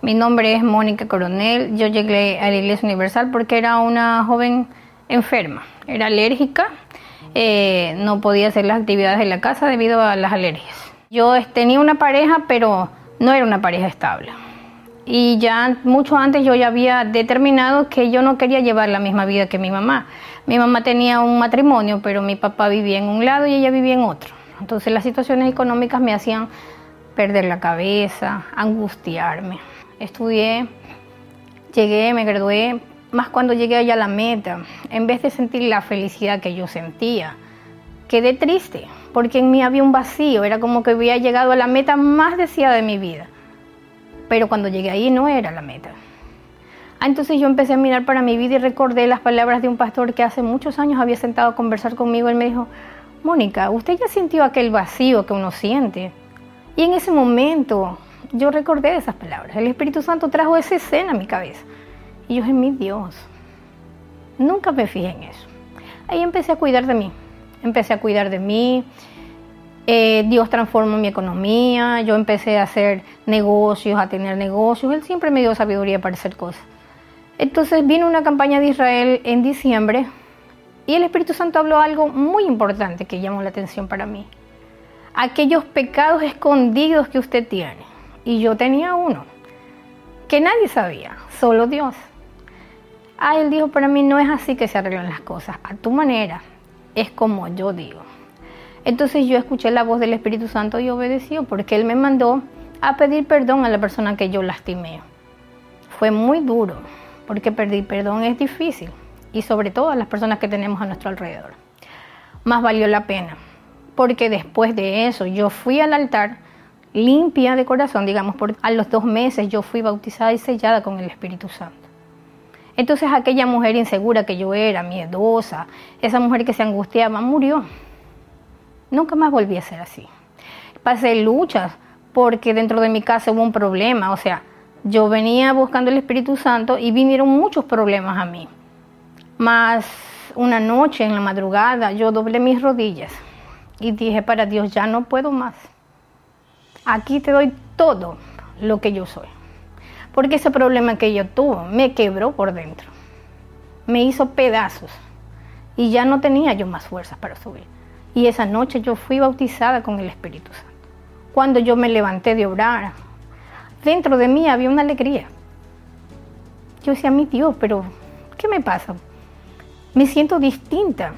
Mi nombre es Mónica Coronel. Yo llegué a la Iglesia Universal porque era una joven enferma. Era alérgica, no podía hacer las actividades de la casa debido a las alergias. Yo tenía una pareja, pero no era una pareja estable. Y ya mucho antes yo ya había determinado que yo no quería llevar la misma vida que mi mamá. Mi mamá tenía un matrimonio, pero mi papá vivía en un lado y ella vivía en otro. Entonces las situaciones económicas me hacían perder la cabeza, angustiarme. Estudié, llegué, me gradué, más cuando llegué allá a la meta, en vez de sentir la felicidad que yo sentía, quedé triste, porque en mí había un vacío, era como que había llegado a la meta más deseada de mi vida. Pero cuando llegué ahí no era la meta. Entonces yo empecé a mirar para mi vida y recordé las palabras de un pastor que hace muchos años había sentado a conversar conmigo. Él me dijo: Mónica, usted ya sintió aquel vacío que uno siente. Y en ese momento yo recordé esas palabras. El Espíritu Santo trajo esa escena a mi cabeza. Y yo dije: mi Dios, nunca me fijé en eso. Ahí empecé a cuidar de mí. Dios transformó mi economía. Yo empecé a hacer negocios, a tener negocios. Él siempre me dio sabiduría para hacer cosas. Entonces vino una campaña de Israel en diciembre y el Espíritu Santo habló algo muy importante que llamó la atención para mí. Aquellos pecados escondidos que usted tiene. Y yo tenía uno que nadie sabía, solo Dios. Él dijo para mí: no es así que se arreglan las cosas, a tu manera, es como yo digo. Entonces yo escuché la voz del Espíritu Santo y obedecí, porque Él me mandó a pedir perdón a la persona que yo lastimé. Fue muy duro, porque pedir perdón es difícil, y sobre todo a las personas que tenemos a nuestro alrededor. Más valió la pena, porque después de eso yo fui al altar limpia de corazón, digamos, porque a los 2 meses yo fui bautizada y sellada con el Espíritu Santo. Entonces aquella mujer insegura que yo era, miedosa, esa mujer que se angustiaba, murió. Nunca más volví a ser así. Pasé luchas porque dentro de mi casa hubo un problema, o sea, yo venía buscando el Espíritu Santo y vinieron muchos problemas a mí. Más una noche en la madrugada yo doblé mis rodillas y dije para Dios: ya no puedo más. Aquí te doy todo lo que yo soy. Porque ese problema que yo tuve me quebró por dentro. Me hizo pedazos. Y ya no tenía yo más fuerzas para subir. Y esa noche yo fui bautizada con el Espíritu Santo. Cuando yo me levanté de orar, dentro de mí había una alegría. Yo decía: mi Dios, pero ¿qué me pasa? Me siento distinta.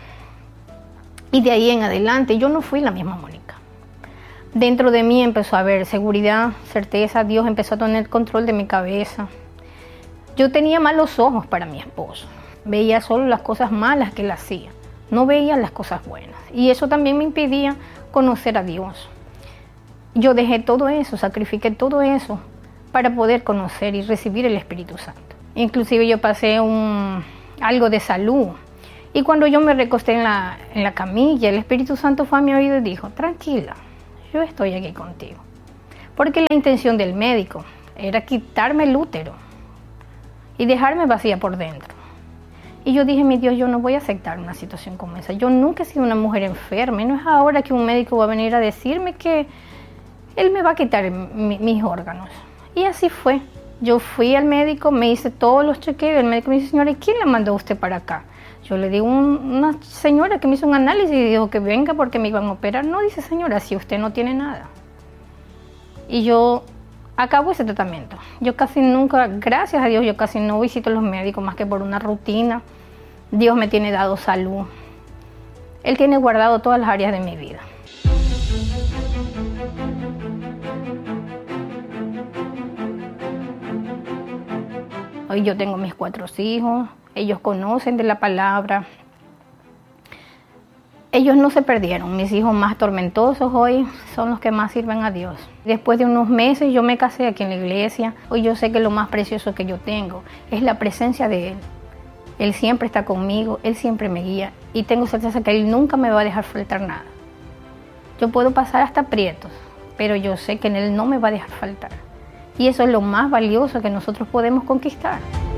Y de ahí en adelante yo no fui la misma Mónica. Dentro de mí empezó a haber seguridad, certeza. Dios empezó a tener control de mi cabeza. Yo tenía malos ojos para mi esposo. Veía solo las cosas malas que él hacía. No veía las cosas buenas. Y eso también me impedía conocer a Dios. Yo dejé todo eso, sacrifiqué todo eso para poder conocer y recibir el Espíritu Santo. Inclusive yo pasé algo de salud. Y cuando yo me recosté en la camilla, el Espíritu Santo fue a mi oído y dijo: tranquila, yo estoy aquí contigo. Porque la intención del médico era quitarme el útero y dejarme vacía por dentro. Y yo dije: mi Dios, yo no voy a aceptar una situación como esa. Yo nunca he sido una mujer enferma y no es ahora que un médico va a venir a decirme que él me va a quitar mis órganos. Y así fue. Yo fui al médico, me hice todos los chequeos. El médico me dice: señora, ¿y quién le mandó a usted para acá? Yo le digo: una señora que me hizo un análisis y dijo que venga porque me iban a operar. No, dice: señora, si usted no tiene nada. Y yo acabo ese tratamiento. Yo casi nunca, gracias a Dios, yo casi no visito a los médicos más que por una rutina. Dios me tiene dado salud. Él tiene guardado todas las áreas de mi vida. Hoy yo tengo mis 4 hijos. Ellos conocen de la palabra. Ellos no se perdieron. Mis hijos más tormentosos hoy son los que más sirven a Dios. Después de unos meses yo me casé aquí en la iglesia. Hoy yo sé que lo más precioso que yo tengo es la presencia de Él. Él siempre está conmigo, Él siempre me guía. Y tengo certeza que Él nunca me va a dejar faltar nada. Yo puedo pasar hasta aprietos, pero yo sé que en Él no me va a dejar faltar. Y eso es lo más valioso que nosotros podemos conquistar.